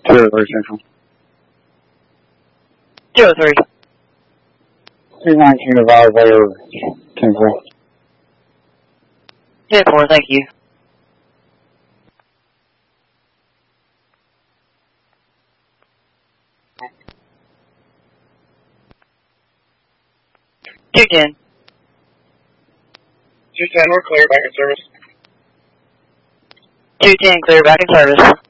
203 Central. 203. 219 advised later 10-4. 10-4, thank you. Two 10. 210, we're clear, back in service. 210, clear, back in service.